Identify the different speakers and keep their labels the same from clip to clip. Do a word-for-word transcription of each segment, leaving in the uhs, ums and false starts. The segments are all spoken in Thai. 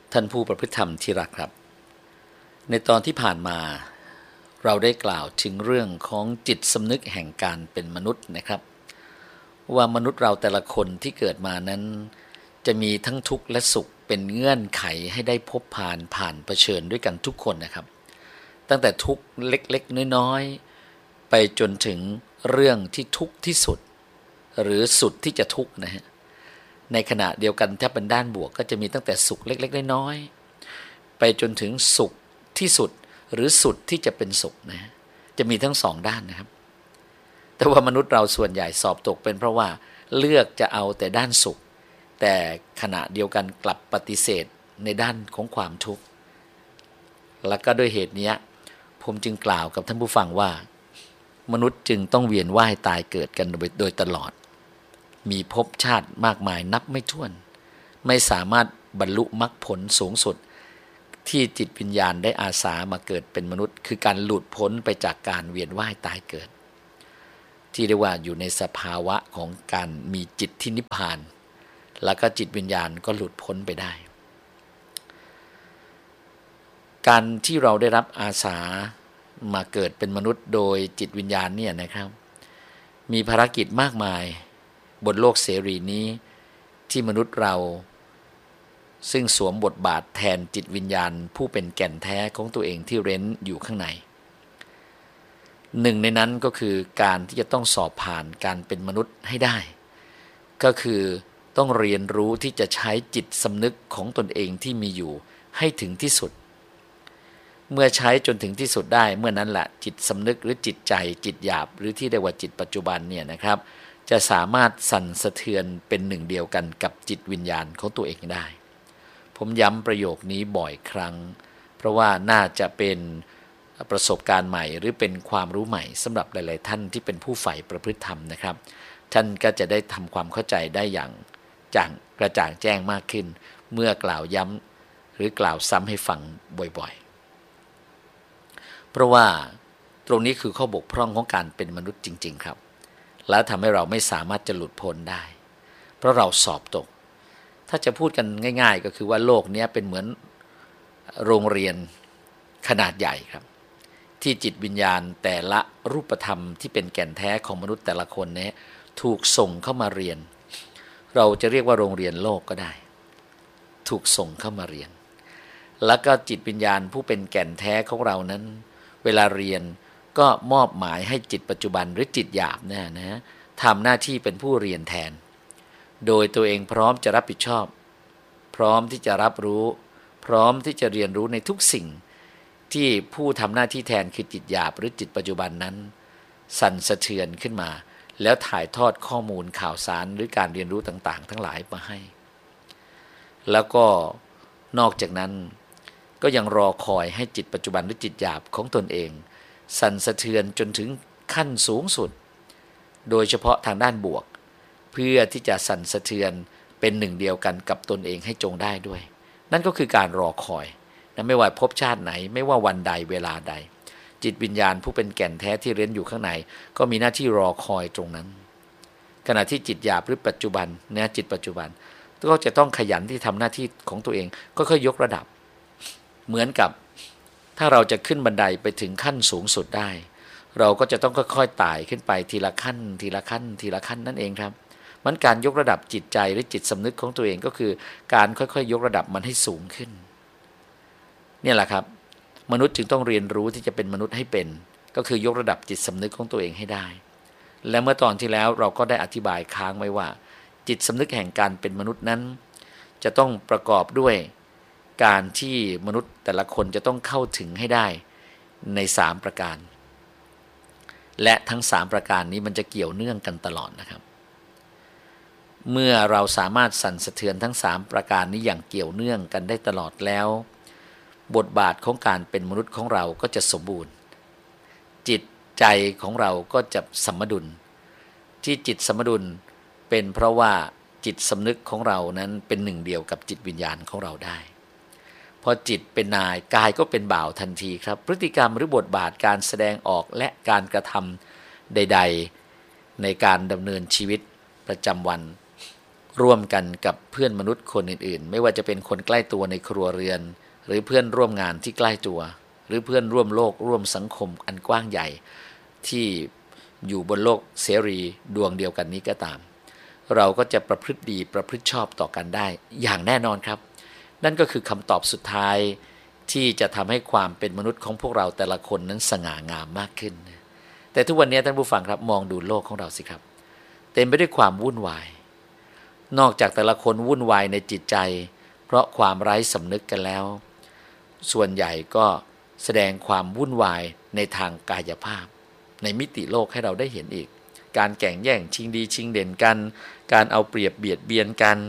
Speaker 1: ท่านผู้ประพฤติธรรมที่รักครับในตอนที่ผ่านมาเราได้กล่าวถึงเรื่องของจิตสำนึกแห่งการเป็นมนุษย์นะครับว่ามนุษย์เราแต่ละคนที่เกิดมานั้นจะมีทั้งทุกข์และสุขเป็นเงื่อนไขให้ได้พบผ่านผ่านเผชิญด้วยกันทุกคนนะครับตั้งแต่ทุกข์เล็กๆน้อยๆไปจนถึงเรื่องที่ทุกข์ที่สุดหรือสุดที่จะทุกข์นะฮะในขณะเดียวกันถ้าเป็นด้านบวกก็จะมีตั้งแต่สุขเล็กๆน้อยๆไปจนถึงสุขที่สุดหรือสุดที่จะเป็นสุขนะจะมีทั้งสองด้านนะครับแต่ว่ามนุษย์เราส่วนใหญ่สอบตกเป็นเพราะว่าเลือกจะเอาแต่ด้านสุขแต่ขณะเดียวกันกลับปฏิเสธในด้านของความทุกข์และก็ด้วยเหตุนี้ผมจึงกล่าวกับท่านผู้ฟังว่ามนุษย์จึงต้องเวียนว่ายตายเกิดกันโดยตลอดมีภพชาติมากมายนับไม่ถ้วนไม่สามารถบรรลุมรรคผลสูงสุดที่จิตวิญญาณได้อาสามาเกิดเป็นมนุษย์คือการหลุดพ้นไปจากการเวียนว่ายตายเกิดที่เรียกว่าอยู่ในสภาวะของการมีจิตที่นิพพานแล้วก็จิตวิญญาณก็หลุดพ้นไปได้การที่เราได้รับอาสามาเกิดเป็นมนุษย์โดยจิตวิญญาณเนี่ยนะครับมีภารกิจมากมายบนโลกเสรีนี้ที่มนุษย์เราซึ่งสวมบทบาทแทนจิตวิญญาณผู้เป็นแก่นแท้ของตัวเองที่เร้นอยู่ข้างในหนึ่งในนั้นก็คือการที่จะต้องสอบผ่านการเป็นมนุษย์ให้ได้ก็คือต้องเรียนรู้ที่จะใช้จิตสำนึกของตนเองที่มีอยู่ให้ถึงที่สุดเมื่อใช้จนถึงที่สุดได้เมื่อนั้นแหละจิตสำนึกหรือจิตใจจิตหยาบหรือที่เรียกว่าจิตปัจจุบันเนี่ยนะครับจะสามารถสั่นสะเทือนเป็นหนึ่งเดียวกันกับจิตวิญญาณของตัวเองได้ผมย้ำประโยคนี้บ่อยครั้งเพราะว่าน่าจะเป็นประสบการณ์ใหม่หรือเป็นความรู้ใหม่สำหรับหลายๆท่านที่เป็นผู้ใฝ่ประพฤติธรรมนะครับท่านก็จะได้ทำความเข้าใจได้อย่างจ่างกระจ่างแจ้งมากขึ้นเมื่อกล่าวย้ำหรือกล่าวซ้ำให้ฟังบ่อยๆเพราะว่าตรงนี้คือข้อบกพร่องของการเป็นมนุษย์จริงๆครับและทำให้เราไม่สามารถจะหลุดพ้นได้เพราะเราสอบตกถ้าจะพูดกันง่ายๆก็คือว่าโลกนี้เป็นเหมือนโรงเรียนขนาดใหญ่ครับที่จิตวิญญาณแต่ละรูปธรรมที่เป็นแก่นแท้ของมนุษย์แต่ละคนนี้ถูกส่งเข้ามาเรียนเราจะเรียกว่าโรงเรียนโลกก็ได้ถูกส่งเข้ามาเรียนแล้วก็จิตวิญญาณผู้เป็นแก่นแท้ของเรานั้นเวลาเรียนก็มอบหมายให้จิตปัจจุบันหรือจิตหยาบเนี่ยนะทำหน้าที่เป็นผู้เรียนแทนโดยตัวเองพร้อมจะรับผิดชอบพร้อมที่จะรับรู้พร้อมที่จะเรียนรู้ในทุกสิ่งที่ผู้ทำหน้าที่แทนคือจิตหยาบหรือจิตปัจจุบันนั้นสั่นสะเทือนขึ้นมาแล้วถ่ายทอดข้อมูลข่าวสารหรือการเรียนรู้ต่างๆทั้งหลายมาให้แล้วก็นอกจากนั้นก็ยังรอคอยให้จิตปัจจุบันหรือจิตหยาบของตนเองสั่นสะเทือนจนถึงขั้นสูงสุดโดยเฉพาะทางด้านบวกเพื่อที่จะสั่นสะเทือนเป็นหนึ่งเดียวกันกับตนเองให้จงได้ด้วยนั่นก็คือการรอคอยนะไม่ว่าพบชาติไหนไม่ว่าวันใดเวลาใดจิตวิญญาณผู้เป็นแก่นแท้ที่เร้นอยู่ข้างในก็มีหน้าที่รอคอยตรงนั้นขณะที่จิตหยาบหรือปัจจุบันนะจิตปัจจุบันก็จะต้องขยันที่ทำหน้าที่ของตัวเองก็ค่อยยกระดับเหมือนกับถ้าเราจะขึ้นบันไดไปถึงขั้นสูงสุดได้เราก็จะต้องค่อยๆไต่ขึ้นไปทีละขั้นทีละขั้นทีละขั้นนั่นเองครับมันการยกระดับจิตใจหรือจิตสำนึกของตัวเองก็คือการค่อยๆยกระดับมันให้สูงขึ้นเนี่ยแหละครับมนุษย์จึงต้องเรียนรู้ที่จะเป็นมนุษย์ให้เป็นก็คือยกระดับจิตสำนึกของตัวเองให้ได้และเมื่อตอนที่แล้วเราก็ได้อธิบายค้างไว้ว่าจิตสำนึกแห่งการเป็นมนุษย์นั้นจะต้องประกอบด้วยการที่มนุษย์แต่ละคนจะต้องเข้าถึงให้ได้ในสามประการและทั้งสามประการนี้มันจะเกี่ยวเนื่องกันตลอดนะครับเมื่อเราสามารถสั่นสะเทือนทั้งสามประการนี้อย่างเกี่ยวเนื่องกันได้ตลอดแล้วบทบาทของการเป็นมนุษย์ของเราก็จะสมบูรณ์จิตใจของเราก็จะสมดุลที่จิตสมดุลเป็นเพราะว่าจิตสำนึกของเรานั้นเป็นหนึ่งเดียวกับจิตวิญญาณของเราได้พอจิตเป็นนายกายก็เป็นบ่าวทันทีครับพฤติกรรมหรือบทบาทการแสดงออกและการกระทำใดๆในการดำเนินชีวิตประจำวันร่วมกันกับเพื่อนมนุษย์คนอื่นๆไม่ว่าจะเป็นคนใกล้ตัวในครัวเรือนหรือเพื่อนร่วมงานที่ใกล้ตัวหรือเพื่อนร่วมโลกร่วมสังคมอันกว้างใหญ่ที่อยู่บนโลกเสรีดวงเดียวกันนี้ก็ตามเราก็จะประพฤติดีประพฤติชอบต่อกันได้อย่างแน่นอนครับนั่นก็คือคำตอบสุดท้ายที่จะทำให้ความเป็นมนุษย์ของพวกเราแต่ละคนนั้นสง่างามมากขึ้นแต่ทุกวันนี้ท่านผู้ฟังครับมองดูโลกของเราสิครับเต็มไปด้วยความวุ่นวายนอกจากแต่ละคนวุ่นวายในจิตใจเพราะความไร้สำนึกกันแล้วส่วนใหญ่ก็แสดงความวุ่นวายในทางกายภาพในมิติโลกให้เราได้เห็นอีกการแข่งแย่งชิงดีชิงเด่นกันการเอาเปรียบเบียดเบียนกัน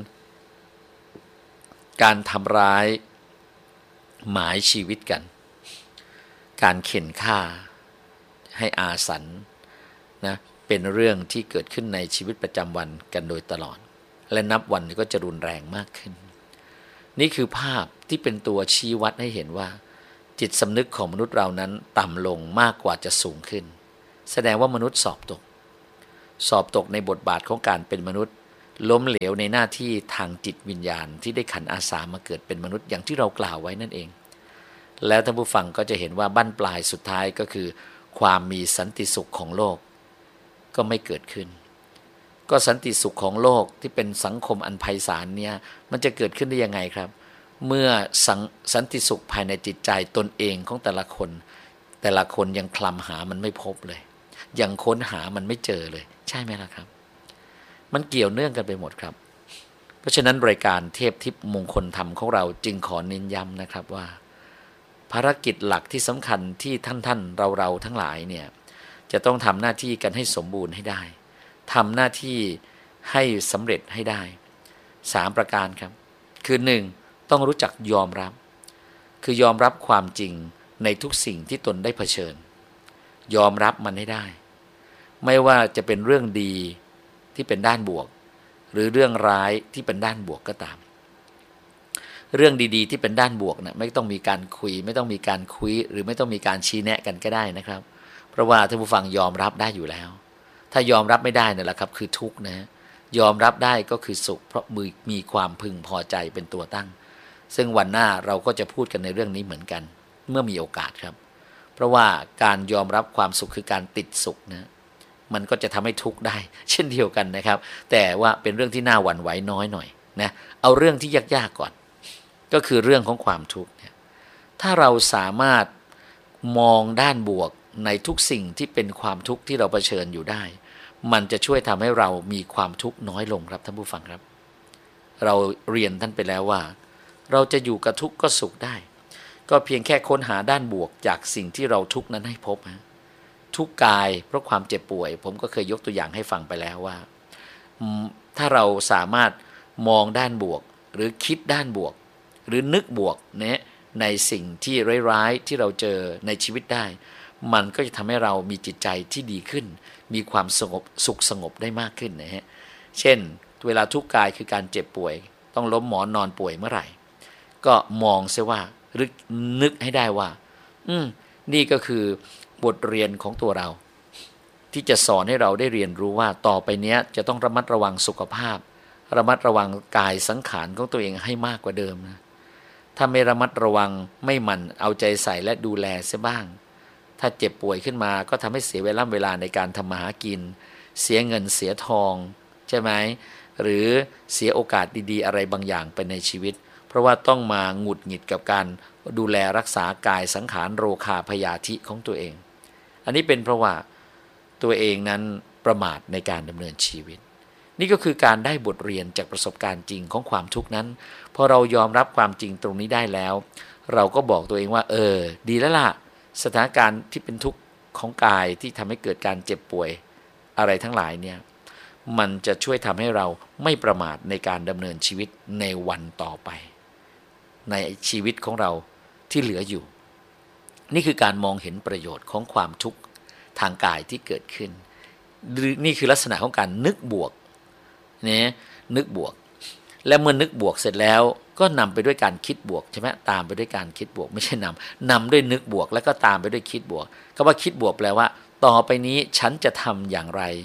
Speaker 1: การทำร้ายหมายชีวิตกันการเข็นฆ่าให้อาสันนะเป็นเรื่องที่เกิดขึ้นในชีวิตประจำวันกันโดยตลอดและนับวันก็จะรุนแรงมากขึ้นนี่คือภาพที่เป็นตัวชี้วัดให้เห็นว่าจิตสำนึกของมนุษย์เรานั้นต่ำลงมากกว่าจะสูงขึ้นแสดงว่ามนุษย์สอบตกสอบตกในบทบาทของการเป็นมนุษย์ล้มเหลวในหน้าที่ทางจิตวิญญาณที่ได้ขันอาสามาเกิดเป็นมนุษย์อย่างที่เรากล่าวไว้นั่นเองแล้วท่านผู้ฟังก็จะเห็นว่าบั้นปลายสุดท้ายก็คือความมีสันติสุขของโลกก็ไม่เกิดขึ้นก็สันติสุขของโลกที่เป็นสังคมอันไพศาลเนี่ยมันจะเกิดขึ้นได้ยังไงครับเมื่อสังสันติสุขภายในจิตใจตนเองของแต่ละคนแต่ละคนยังคลำหามันไม่พบเลยยังค้นหามันไม่เจอเลยใช่ไหมล่ะครับมันเกี่ยวเนื่องกันไปหมดครับเพราะฉะนั้นรายการเทพทิพย์มงคลธรรมของเราจึงขอเน้นย้ำนะครับว่าภารกิจหลักที่สำคัญที่ท่านท่านเราเราทั้งหลายเนี่ยจะต้องทำหน้าที่กันให้สมบูรณ์ให้ได้ทำหน้าที่ให้สำเร็จให้ได้สามประการครับคือหนึ่งต้องรู้จักยอมรับคือยอมรับความจริงในทุกสิ่งที่ตนได้เผชิญยอมรับมันให้ได้ไม่ว่าจะเป็นเรื่องดีที่เป็นด้านบวกหรือเรื่องร้ายที่เป็นด้านบวกก็ตามเรื่องดีๆที่เป็นด้านบวกนะไม่ต้องมีการคุยไม่ต้องมีการคุยหรือไม่ต้องมีการชี้แนะกันก็ได้นะครับเพราะว่าท่านผู้ฟังยอมรับได้อยู่แล้วถ้ายอมรับไม่ได้นั่นแหละครับคือทุกข์นะยอมรับได้ก็คือสุขเพราะมือมีความพึงพอใจเป็นตัวตั้งซึ่งวันหน้าเราก็จะพูดกันในเรื่องนี้เหมือนกันเมื่อมีโอกาสครับเพราะว่าการยอมรับความสุขคือการติดสุขนะมันก็จะทำให้ทุกข์ได้เช่นเดียวกันนะครับแต่ว่าเป็นเรื่องที่น่าหวั่นไหวน้อยหน่อยนะเอาเรื่องที่ยากๆก่อนก็คือเรื่องของความทุกข์เนี่ยถ้าเราสามารถมองด้านบวกในทุกสิ่งที่เป็นความทุกข์ที่เราเผชิญอยู่ได้มันจะช่วยทำให้เรามีความทุกข์น้อยลงครับท่านผู้ฟังครับเราเรียนท่านไปแล้วว่าเราจะอยู่กับทุกข์ก็สุขได้ก็เพียงแค่ค้นหาด้านบวกจากสิ่งที่เราทุกข์นั้นให้พบฮะทุกข์กายเพราะความเจ็บป่วยผมก็เคยยกตัวอย่างให้ฟังไปแล้วว่าถ้าเราสามารถมองด้านบวกหรือคิดด้านบวกหรือนึกบวกเนี่ยในสิ่งที่ร้ายๆที่เราเจอในชีวิตได้มันก็จะทำให้เรามีจิตใจที่ดีขึ้นมีความสงบสุขสงบได้มากขึ้นนะฮะเช่นเวลาทุกข์กายคือการเจ็บป่วยต้องล้มหมอนนอนป่วยเมื่อไหร่ก็มองเสียว่าหรือนึกให้ได้ว่าอืมนี่ก็คือบทเรียนของตัวเราที่จะสอนให้เราได้เรียนรู้ว่าต่อไปเนี้ยจะต้องระมัดระวังสุขภาพระมัดระวังกายสังขารของตัวเองให้มากกว่าเดิมนะถ้าไม่ระมัดระวังไม่หมั่นเอาใจใส่และดูแลเสียบ้างถ้าเจ็บป่วยขึ้นมาก็ทำให้เสียเวลาเวลาในการทำมาหากินเสียเงินเสียทองใช่ไหมหรือเสียโอกาสดีๆอะไรบางอย่างไปในชีวิตเพราะว่าต้องมาหงุดหงิดกับการดูแลรักษากายสังขารโรคาพยาธิของตัวเองอันนี้เป็นเพราะว่าตัวเองนั้นประมาทในการดำเนินชีวิตนี่ก็คือการได้บทเรียนจากประสบการณ์จริงของความทุกข์นั้นพอเรายอมรับความจริงตรงนี้ได้แล้วเราก็บอกตัวเองว่าเออดีแล้วล่ะสถานการณ์ที่เป็นทุกข์ของกายที่ทำให้เกิดการเจ็บป่วยอะไรทั้งหลายเนี่ยมันจะช่วยทำให้เราไม่ประมาทในการดำเนินชีวิตในวันต่อไปในชีวิตของเราที่เหลืออยู่นี่คือการมองเห็นประโยชน์ของความทุกข์ทางกายที่เกิดขึ้นนี่คือลักษณะของการนึกบวกเนี่ยนึกบวกและเมื่อนึกบวกเสร็จแล้วก็นำไปด้วยการคิดบวกใช่ไหมตามไปด้วยการคิดบวกไม่ใช่นำนำด้วยนึกบวกแล้วก็ตามไปด้วยคิดบวกคำว่าคิดบวกแปลว่าต่อไปนี้ฉันจะทำอย่างไรที่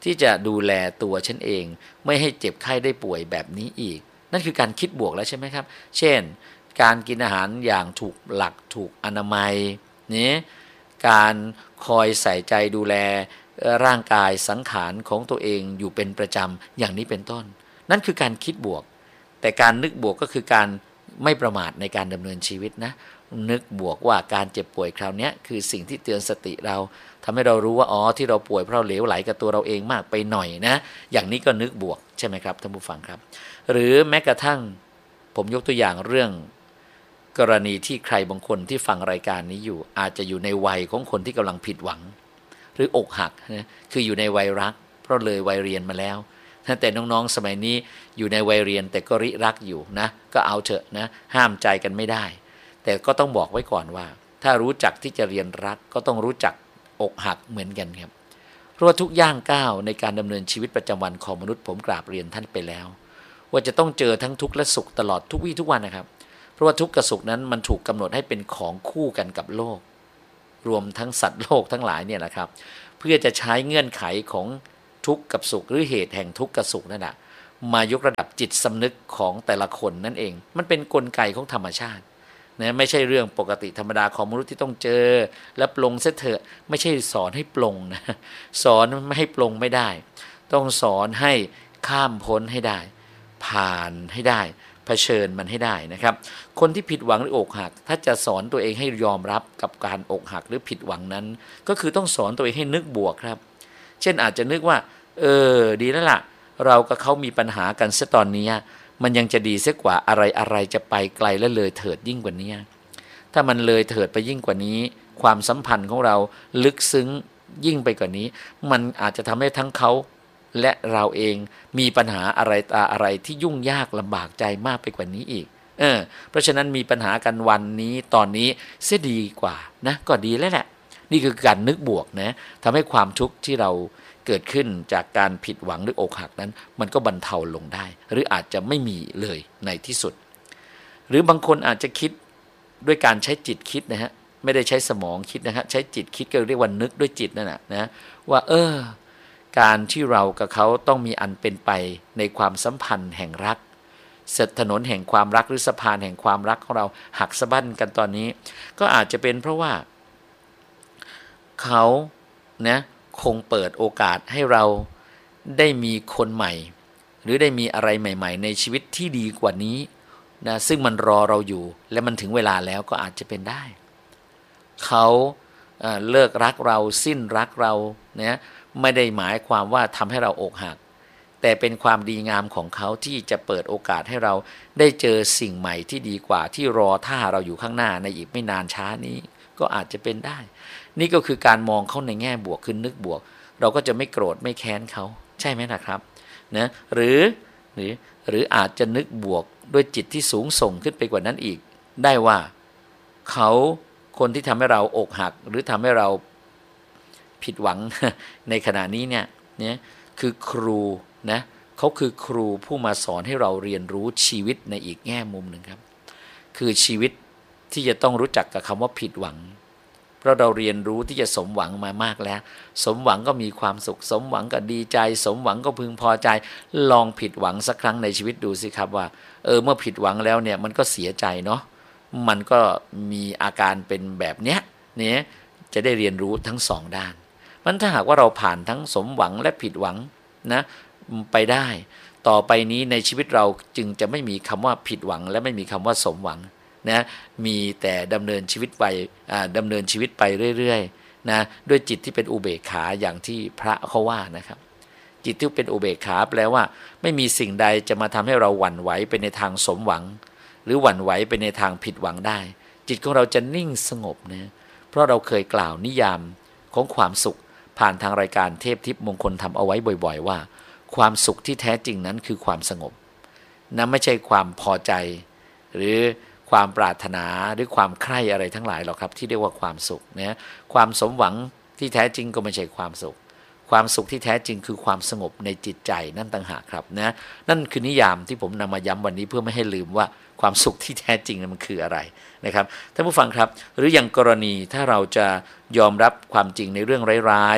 Speaker 1: ที่จะดูแลตัวฉันเองไม่ให้เจ็บไข้ได้ป่วยแบบนี้อีกนั่นคือการคิดบวกแล้วใช่ไหมครับเช่นการกินอาหารอย่างถูกหลักถูกอนามัยนี่การคอยใส่ใจดูแลร่างกายสังขารของตัวเองอยู่เป็นประจำอย่างนี้เป็นต้นนั่นคือการคิดบวกแต่การนึกบวกก็คือการไม่ประมาทในการดำเนินชีวิตนะนึกบวกว่าการเจ็บป่วยคราวนี้คือสิ่งที่เตือนสติเราทำให้เรารู้ว่าอ๋อที่เราป่วยเพราะเราเหลวไหลกับตัวเราเองมากไปหน่อยนะอย่างนี้ก็นึกบวกใช่ไหมครับท่านผู้ฟังครับหรือแม้กระทั่งผมยกตัวอย่างเรื่องกรณีที่ใครบางคนที่ฟังรายการนี้อยู่อาจจะอยู่ในวัยของคนที่กำลังผิดหวังหรืออกหักนะคืออยู่ในวัยรักเพราะเลยวัยเรียนมาแล้วแต่น้องๆสมัยนี้อยู่ในวัยเรียนแต่ก็ริรักอยู่นะก็เอาเถอะนะห้ามใจกันไม่ได้แต่ก็ต้องบอกไว้ก่อนว่าถ้ารู้จักที่จะเรียนรักก็ต้องรู้จักอกหักเหมือนกันครับเพราะว่าทุกย่างก้าวในการดำเนินชีวิตประจำวันของมนุษย์ผมกราบเรียนท่านไปแล้วว่าจะต้องเจอทั้งทุกข์และสุขตลอดทุกวี่ทุกวันนะครับเพราะว่าทุกข์กับสุขนั้นมันถูกกำหนดให้เป็นของคู่กันกับโลกรวมทั้งสัตว์โลกทั้งหลายเนี่ยนะครับเพื่อจะใช้เงื่อนไขของทุกข์กับสุขหรือเหตุแห่งทุกข์กับสุขนั่นแหละมายกระดับจิตสำนึกของแต่ละคนนั่นเองมันเป็นกลไกของธรรมชาตินะไม่ใช่เรื่องปกติธรรมดาของมนุษย์ที่ต้องเจอและปลงเสียเถอะไม่ใช่สอนให้ปลงนะสอนไม่ให้ปลงไม่ได้ต้องสอนให้ข้ามพ้นให้ได้ผ่านให้ได้เผชิญมันให้ได้นะครับคนที่ผิดหวังหรืออกหักถ้าจะสอนตัวเองให้ยอมรับกับการอกหักหรือผิดหวังนั้นก็คือต้องสอนตัวเองให้นึกบวกครับเช่นอาจจะนึกว่าเออดีแล้วล่ะเรากับเขามีปัญหากันซะตอนนี้มันยังจะดีเสียกว่าอะไรอะไรจะไปไกลและเลยเถิดยิ่งกว่านี้ถ้ามันเลยเถิดไปยิ่งกว่านี้ความสัมพันธ์ของเราลึกซึ้งยิ่งไปกว่านี้มันอาจจะทำให้ทั้งเขาและเราเองมีปัญหาอะไรตาอะไรที่ยุ่งยากลำบากใจมากไปกว่านี้อีกเออเพราะฉะนั้นมีปัญหากันวันนี้ตอนนี้เสียดีกว่านะก็ดีแล้วแหละนี่คือการนึกบวกนะทำให้ความทุกข์ที่เราเกิดขึ้นจากการผิดหวังหรืออกหักนั้นมันก็บรรเทาลงได้หรืออาจจะไม่มีเลยในที่สุดหรือบางคนอาจจะคิดด้วยการใช้จิตคิดนะฮะไม่ได้ใช้สมองคิดนะฮะใช้จิตคิดก็เรียกว่านึกด้วยจิตนั่นแหละนะว่าเออการที่เรากับเขาต้องมีอันเป็นไปในความสัมพันธ์แห่งรักเสร็จถนนแห่งความรักหรือสะพานแห่งความรักของเราหักสะบั้นกันตอนนี้ก็อาจจะเป็นเพราะว่าเขานะคงเปิดโอกาสให้เราได้มีคนใหม่หรือได้มีอะไรใหม่ๆในชีวิตที่ดีกว่านี้นะซึ่งมันรอเราอยู่และมันถึงเวลาแล้วก็อาจจะเป็นได้เขาเอ่อเลิกรักเราสิ้นรักเราเนี่ยไม่ได้หมายความว่าทำให้เราอกหักแต่เป็นความดีงามของเขาที่จะเปิดโอกาสให้เราได้เจอสิ่งใหม่ที่ดีกว่าที่รอท่าเราอยู่ข้างหน้าในอีกไม่นานช้านี้ก็อาจจะเป็นได้นี่ก็คือการมองเขาในแง่บวกคือนึกบวกเราก็จะไม่โกรธไม่แค้นเขาใช่ไหมนะครับนะหรือหรือหรืออาจจะนึกบวกด้วยจิตที่สูงส่งขึ้นไปกว่านั้นอีกได้ว่าเขาคนที่ทำให้เราอกหักหรือทำให้เราผิดหวังในขณะนี้เนี่ยเนี่ยคือครูนะเขาคือครูผู้มาสอนให้เราเรียนรู้ชีวิตในอีกแง่มุมหนึ่งครับคือชีวิตที่จะต้องรู้จักกับคำว่าผิดหวังเพราะเราเรียนรู้ที่จะสมหวังมามากแล้วสมหวังก็มีความสุขสมหวังก็ดีใจสมหวังก็พึงพอใจลองผิดหวังสักครั้งในชีวิตดูสิครับว่าเออเมื่อผิดหวังแล้วเนี่ยมันก็เสียใจเนาะมันก็มีอาการเป็นแบบเนี้ยเนี่ยจะได้เรียนรู้ทั้งสองด้านมันถ้าหากว่าเราผ่านทั้งสมหวังและผิดหวังนะไปได้ต่อไปนี้ในชีวิตเราจึงจะไม่มีคำว่าผิดหวังและไม่มีคำว่าสมหวังนะมีแต่ดำเนินชีวิตไปดำเนินชีวิตไปเรื่อยๆนะด้วยจิตที่เป็นอุเบกขาอย่างที่พระเขาว่านะครับจิตที่เป็นอุเบกขาแปลว่าไม่มีสิ่งใดจะมาทำให้เราหวั่นไหวไปในทางสมหวังหรือหวั่นไหวไปในทางผิดหวังได้จิตของเราจะนิ่งสงบนะเพราะเราเคยกล่าวนิยามของความสุขผ่านทางรายการเทพทิพย์มงคลทำเอาไว้บ่อยๆว่าความสุขที่แท้จริงนั้นคือความสงบนะไม่ใช่ความพอใจหรือความปรารถนาหรือความใคร่อะไรทั้งหลายหรอกครับที่เรียกว่าความสุขนะความสมหวังที่แท้จริงก็ไม่ใช่ความสุขความสุขที่แท้จริงคือความสงบในจิตใจนั่นต่างหากครับนะนั่นคือนิยามที่ผมนำมาย้ำวันนี้เพื่อไม่ให้ลืมว่าความสุขที่แท้จริงมันคืออะไรนะครับท่านผู้ฟังครับหรืออย่างกรณีถ้าเราจะยอมรับความจริงในเรื่องร้ายๆ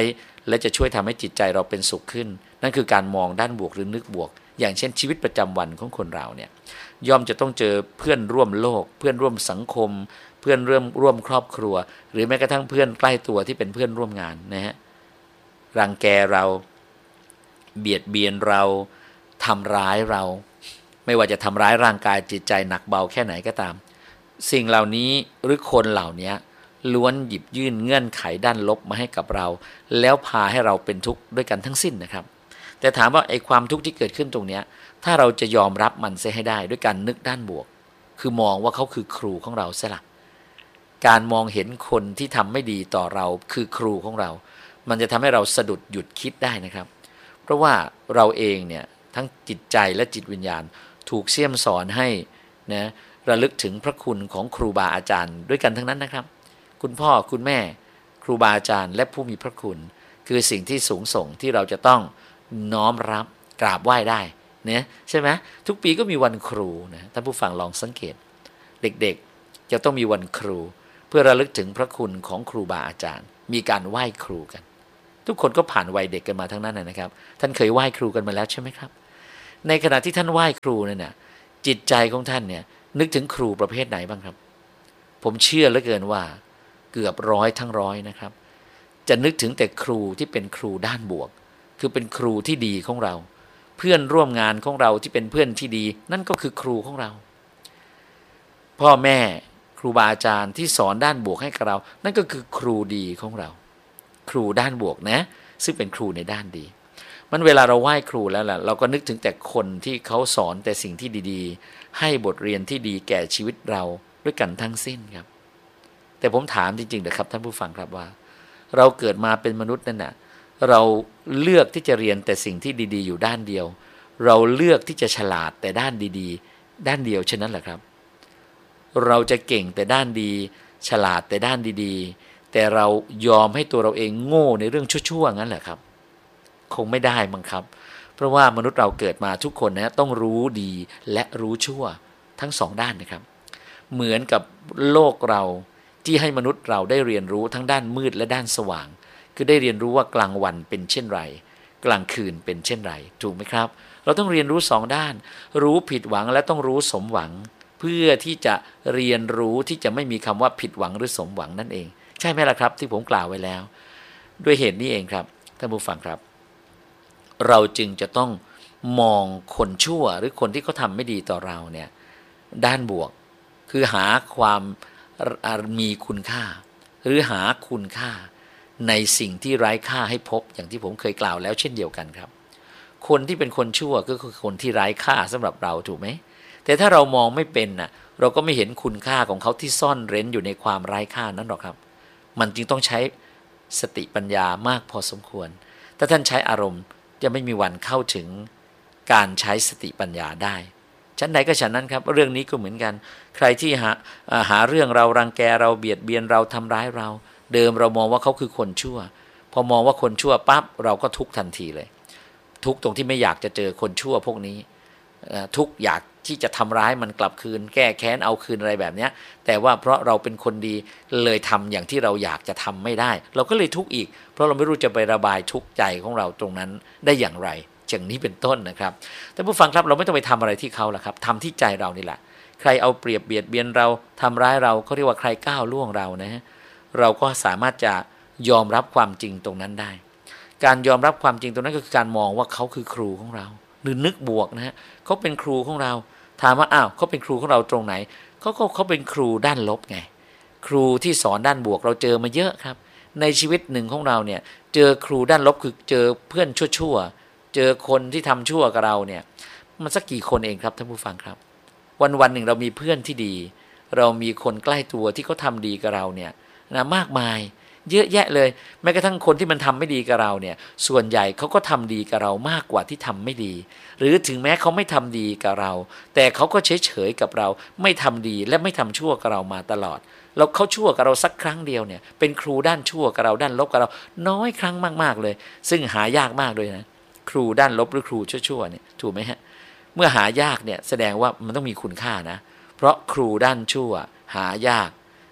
Speaker 1: และจะช่วยทำให้จิตใจเราเป็นสุขขึ้นนั่นคือการมองด้านบวกหรือนึกบวกอย่างเช่นชีวิตประจำวันของคนเราเนี่ยย่อมจะต้องเจอเพื่อนร่วมโลกเพื่อนร่วมสังคมเพื่อนร่วมร่วมครอบครัวหรือแม้กระทั่งเพื่อนใกล้ตัวที่เป็นเพื่อนร่วมงานนะฮะรังแกเราเบียดเบียนเราทำร้ายเราไม่ว่าจะทำร้ายร่างกายจิตใจหนักเบาแค่ไหนก็ตามสิ่งเหล่านี้หรือคนเหล่านี้ล้วนหยิบยื่นเงื่อนไขด้านลบมาให้กับเราแล้วพาให้เราเป็นทุกข์ด้วยกันทั้งสิ้นนะครับแต่ถามว่าไอ้ความทุกข์ที่เกิดขึ้นตรงนี้ถ้าเราจะยอมรับมันเสียให้ได้ด้วยการนึกด้านบวกคือมองว่าเขาคือครูของเราเสียละการมองเห็นคนที่ทำไม่ดีต่อเราคือครูของเรามันจะทำให้เราสะดุดหยุดคิดได้นะครับเพราะว่าเราเองเนี่ยทั้งจิตใจและจิตวิญญาณถูกเสี่ยมสอนให้นะระลึกถึงพระคุณของครูบาอาจารย์ด้วยกันทั้งนั้นนะครับคุณพ่อคุณแม่ครูบาอาจารย์และผู้มีพระคุณคือสิ่งที่สูงส่งที่เราจะต้องน้อมรับกราบไหว้ได้เนี่ยใช่ไหมทุกปีก็มีวันครูนะท่านผู้ฟังลองสังเกตเด็กๆจะต้องมีวันครูเพื่อระลึกถึงพระคุณของครูบาอาจารย์มีการไหว้ครูกันทุกคนก็ผ่านวัยเด็กกันมาทั้งนั้นนะครับท่านเคยไหว้ครูกันมาแล้วใช่ไหมครับในขณะที่ท่านไหว้ครูนั่นน่ะจิตใจของท่านเนี่ยนึกถึงครูประเภทไหนบ้างครับผมเชื่อเหลือเกินว่าเกือบร้อยทั้งร้อยนะครับจะนึกถึงแต่ครูที่เป็นครูด้านบวกคือเป็นครูที่ดีของเราเพื่อนร่วมงานของเราที่เป็นเพื่อนที่ดีนั่นก็คือครูของเราพ่อแม่ครูบาอาจารย์ที่สอนด้านบวกให้กับเรานั่นก็คือครูดีของเราครูด้านบวกนะซึ่งเป็นครูในด้านดีมันเวลาเราไหว้ครูแล้วล่ะเราก็นึกถึงแต่คนที่เขาสอนแต่สิ่งที่ดีๆให้บทเรียนที่ดีแก่ชีวิตเราด้วยกันทั้งสิ้นครับแต่ผมถามจริงๆนะครับท่านผู้ฟังครับว่าเราเกิดมาเป็นมนุษย์นั่นน่ะเราเลือกที่จะเรียนแต่สิ่งที่ดีๆอยู่ด้านเดียวเราเลือกที่จะฉลาดแต่ด้านดีๆด้านเดียวฉะนั้นแหละครับเราจะเก่งแต่ด้านดีฉลาดแต่ด้านดีๆแต่เรายอมให้ตัวเราเองโง่ในเรื่องชั่วๆงั้นแหละครับคงไม่ได้มั้งครับเพราะว่ามนุษย์เราเกิดมาทุกคนนะต้องรู้ดีและรู้ชั่วทั้งสองด้านนะครับเหมือนกับโลกเราที่ให้มนุษย์เราได้เรียนรู้ทั้งด้านมืดและด้านสว่างคือได้เรียนรู้ว่ากลางวันเป็นเช่นไรกลางคืนเป็นเช่นไรถูกไหมครับเราต้องเรียนรู้สองด้านรู้ผิดหวังและต้องรู้สมหวังเพื่อที่จะเรียนรู้ที่จะไม่มีคำว่าผิดหวังหรือสมหวังนั่นเองใช่ไหมล่ะครับที่ผมกล่าวไว้แล้วด้วยเหตุนี้เองครับท่านผู้ฟังครับเราจึงจะต้องมองคนชั่วหรือคนที่เขาทำไม่ดีต่อเราเนี่ยด้านบวกคือหาความมีคุณค่าหรือหาคุณค่าในสิ่งที่ไร้ค่าให้พบอย่างที่ผมเคยกล่าวแล้วเช่นเดียวกันครับคนที่เป็นคนชั่วก็คือคนที่ไร้ค่าสำหรับเราถูกไหมแต่ถ้าเรามองไม่เป็นน่ะเราก็ไม่เห็นคุณค่าของเขาที่ซ่อนเร้นอยู่ในความไร้ค่านั้นหรอกครับมันจึงต้องใช้สติปัญญามากพอสมควรถ้าท่านใช้อารมณ์จะไม่มีวันเข้าถึงการใช้สติปัญญาได้ชั้นใดก็ฉันนั้นครับเรื่องนี้ก็เหมือนกันใครที่หาหาเรื่องเรารังแกเราเบียดเบียนเราทำร้ายเราเดิมเรามองว่าเขาคือคนชั่วพอมองว่าคนชั่วปั๊บเราก็ทุกข์ทันทีเลยทุกข์ตรงที่ไม่อยากจะเจอคนชั่วพวกนี้ทุกข์อยากที่จะทำร้ายมันกลับคืนแก้แค้นเอาคืนอะไรแบบนี้แต่ว่าเพราะเราเป็นคนดีเลยทำอย่างที่เราอยากจะทำไม่ได้เราก็เลยทุกข์อีกเพราะเราไม่รู้จะไประบายทุกข์ใจของเราตรงนั้นได้อย่างไรอย่างนี้เป็นต้นนะครับแต่ผู้ฟังครับเราไม่ต้องไปทำอะไรที่เขาล่ะครับทำที่ใจเรานี่แหละใครเอาเปรียบเบียดเบียนเราทำร้ายเราเขาเรียกว่าใครก้าวล่วงเรานะฮะเราก็สามารถจะยอมรับความจริงตรงนั้นได้การยอมรับความจริงตรงนั้นก็คือการมองว่าเขาคือครูของเราหรือนึกบวกนะฮะเขาเป็นครูของเราถามว่าอ้าวเขาเป็นครูของเราตรงไหนเขาก็เขาเป็นครูด้านลบไงครูที่สอนด้านบวกเราเจอมาเยอะครับในชีวิตหนึ่งของเราเนี่ยเจอครูด้านลบคือเจอเพื่อนชั่วๆเจอคนที่ทำชั่วกับเราเนี่ยมันสักกี่คนเองครับท่านผู้ฟังครับวันวันหนึ่งเรามีเพื่อนที่ดีเรามีคนใกล้ตัวที่เขาทำดีกับเราเนี่ยนะมากมายเยอะแยะเลยแม้กระทั่งคนที่มันทำไม่ดีกับเราเนี่ยส่วนใหญ่เขาก็ทำดีกับเรามากกว่าที่ทำไม่ดีหรือถึงแม้เขาไม่ทำดีกับเราแต่เขาก็เฉยเฉยกับเราไม่ทำดีและไม่ทำชั่วกับเรามาตลอดแล้วเขาชั่วกับเราสักครั้งเดียวเนี่ยเป็นครูด้านชั่วกับเราด้านลบกับเราน้อยครั้งมากๆเลยซึ่งหายากมากเลยนะครูด้านลบหรือครูชั่วๆเนี่ยถูกไหมฮะเมื่อหายากเนี่ยแสดงว่ามันต้องมีคุณค่านะเพราะครูด้านชั่วหายาก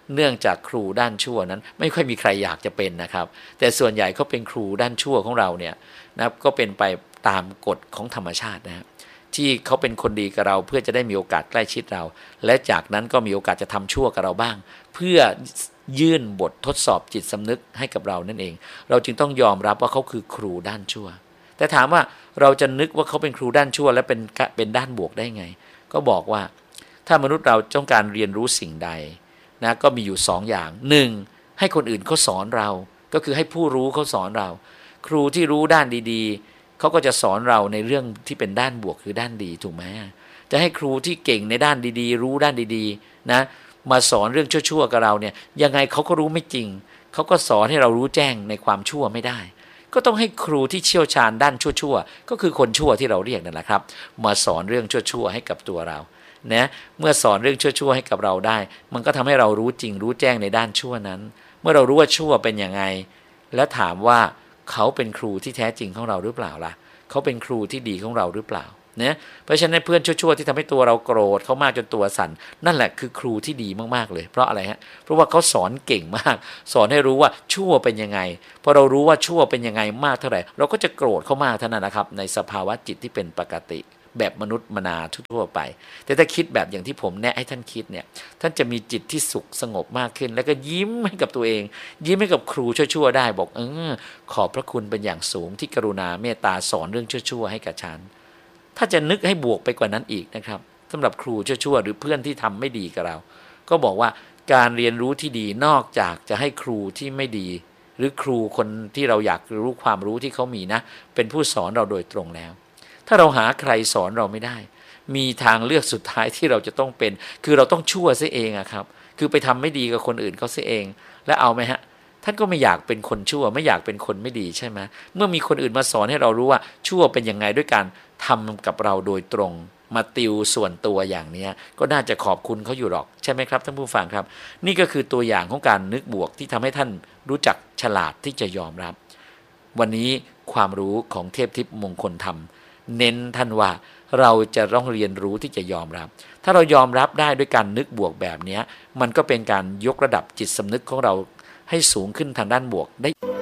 Speaker 1: เนื่องจากครูด้านชั่วนั้นไม่ค่อยมีใครอยากจะเป็นนะครับแต่ส่วนใหญ่เขาเป็นครูด้านชั่วของเราเนี่ยนะครับก็เป็นไปตามกฎของธรรมชาตินะครับที่เขาเป็นคนดีกับเราเพื่อจะได้มีโอกาสใกล้ชิดเราและจากนั้นก็มีโอกาสจะทำชั่วกับเราบ้างเพื่อยื่นบททดสอบจิตสำนึกให้กับเรานั่นเองเราจึงต้องยอมรับว่าเขาคือครูด้านชั่วแต่ถามว่าเราจะนึกว่าเขาเป็นครูด้านชั่วและเป็นเป็นด้านบวกได้ไงก็บอกว่าถ้ามนุษย์เราต้องการเรียนรู้สิ่งใดนะก็มีอยู่สองอย่างหนึ่งให้คนอื่นเขาสอนเราก็คือให้ผู้รู้เขาสอนเราครูที่รู้ด้านดีๆเขาก็จะสอนเราในเรื่องที่เป็นด้านบวกคือด้านดีถูกไหมจะให้ครูที่เก่งในด้านดีๆรู้ด้านดีๆนะมาสอนเรื่องชั่วๆกับเราเนี่ยยังไงเขาก็รู้ไม่จริงเขาก็สอนให้เรารู้แจ้งในความชั่วไม่ได้ก็ต้องให้ครูที่เชี่ยวชาญด้านชั่วๆก็คือคนชั่วที่เราเรียกนั่นแหละครับมาสอนเรื่องชั่วๆให้กับตัวเรานะเมื่อสอนเรื่องชั่วๆให้กับเราได้มันก็ทำให้เรารู้จริงรู้แจ้งในด้านชั่วนั้นเมื่อเรารู้ว่าชั่วเป็นยังไงแล้วถามว่าเขาเป็นครูที่แท้จริงของเราหรือเปล่าล่ะเขาเป็นครูที่ดีของเราหรือเปล่านะเพราะฉะนั้นเพื่อนชั่วๆที่ทำให้ตัวเราโกรธเขามากจนตัวสั่นนั่นแหละคือครูที่ดีมากๆเลยเพราะอะไรฮะเพราะว่าเขาสอนเก่งมากสอนให้รู้ว่าชั่วเป็นยังไงพอเรารู้ว่าชั่วเป็นยังไงมากเท่าไหร่เราก็จะโกรธเขามากเท่านั้นนะครับในสภาวะจิตที่เป็นปกติแบบมนุษย์มนาทั่วไปแต่ถ้าคิดแบบอย่างที่ผมแนะให้ท่านคิดเนี่ยท่านจะมีจิตที่สุขสงบมากขึ้นแล้วก็ยิ้มให้กับตัวเองยิ้มให้กับครูชั่วๆได้บอกเออขอบพระคุณเป็นอย่างสูงที่กรุณาเมตตาสอนเรื่องชั่วๆให้กับฉันถ้าจะนึกให้บวกไปกว่านั้นอีกนะครับสำหรับครูชั่วๆหรือเพื่อนที่ทำไม่ดีกับเราก็บอกว่าการเรียนรู้ที่ดีนอกจากจะให้ครูที่ไม่ดีหรือครูคนที่เราอยากรู้ความรู้ที่เขามีนะเป็นผู้สอนเราโดยตรงแล้วถ้าเราหาใครสอนเราไม่ได้มีทางเลือกสุดท้ายที่เราจะต้องเป็นคือเราต้องชั่วซะเองอะครับคือไปทำไม่ดีกับคนอื่นเขาซะเองแล้วเอาไหมฮะท่านก็ไม่อยากเป็นคนชั่วไม่อยากเป็นคนไม่ดีใช่ไหมเมื่อมีคนอื่นมาสอนให้เรารู้ว่าชั่วเป็นยังไงด้วยการทำกับเราโดยตรงมาติวส่วนตัวอย่างนี้ก็น่าจะขอบคุณเขาอยู่หรอกใช่ไหมครับท่านผู้ฟังครับนี่ก็คือตัวอย่างของการนึกบวกที่ทำให้ท่านรู้จักฉลาดที่จะยอมรับวันนี้ความรู้ของเทพทิพย์มงคลธรรมเน้นท่านว่าเราจะต้องเรียนรู้ที่จะยอมรับถ้าเรายอมรับได้ด้วยการนึกบวกแบบนี้มันก็เป็นการยกระดับจิตสำนึกของเราให้สูงขึ้นทางด้านบวกได้